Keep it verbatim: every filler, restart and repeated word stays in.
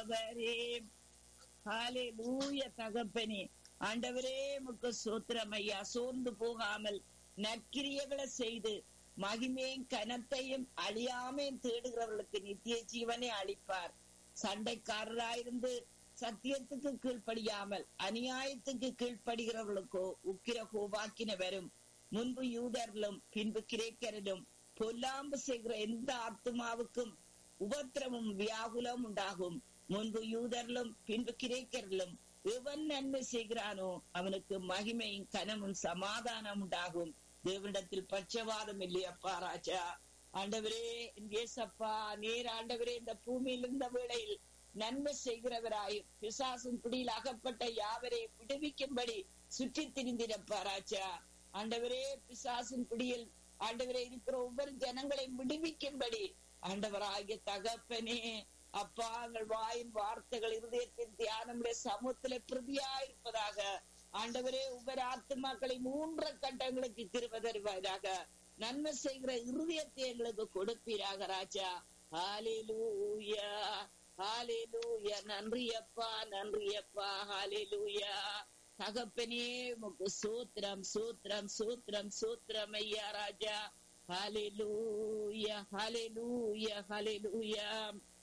அவரே. ஹalleluya தகப்பனே. ஆண்டவரே உமக்கு ஸ்தோத்திரம் ஐயா. சோர்ந்து போகாமல் நற்கிரியைகளை செய்து மகிமையும் கனத்தையும் அழியாமையும் தேடுகிறவர்களுக்கு நித்திய ஜீவனை அளிப்பார். சண்டைக்காரராயிருந்து சத்தியத்துக்கு கீழ்ப்படியாமல் அநியாயத்துக்கு கீழ்ப்படுகிறவர்களுக்கோ உக்கிர கோபாக்கின வரும். முன்பு யூதரிலும் பின்பு கிரேக்கரிலும் பொல்லாம்பு செய்கிற எந்த ஆத்துமாவுக்கும் உபத்திரமும் வியாகுலம் உண்டாகும். முன்பு யூதரிலும் பின்பு கிரேக்கரிலும் எவன் நன்மை செய்கிறானோ அவனுக்கு மகிமையும் கனமும் சமாதானம் உண்டாகும். தேவனிடத்தில் பட்சவாதம் இல்லையப்பா ராஜா. ஆண்டவரே ஏசப்பா, நீர் ஆண்டவரே இந்த பூமியில் இருந்த வேளையில் நன்மை செய்கிறவராயும் பிசாசின் பிடியில் அகப்பட்ட யாவரை விடுவிக்கும்படி சுற்றி திரிந்திரப்பா ராஜா. ஆண்டவரே பிசாசின் பிடியில் ஆண்டவரே இருக்கிற ஒவ்வொரு ஜனங்களையும் விடுவிக்கும்படி ஆண்டவராகிய தகப்பனே அப்பா, எங்கள் வாயின் வார்த்தைகள் இருதயத்தின் தியானமுடைய சமூகத்திலே பிரதியா இருப்பதாக. ஆண்டவரே ஒவ்வொரு ஆத்துமாக்களை மூன்று கட்டங்களுக்கு கிருபை தருவதாக. நன்மை செய்கிற இருதயத்தை எங்களுக்கு கொடுப்பீராக ராஜா. ஹalleluya ஹalleluya. நன்றி அப்பா, நன்றி அப்பா. ஹalleluya தகப்பனே உமக்கு சூத்திரம் சூத்திரம் சூத்திரம் சூத்திரம் ஐயா ராஜா. ஹalleluya ஹalleluya ஹalleluya.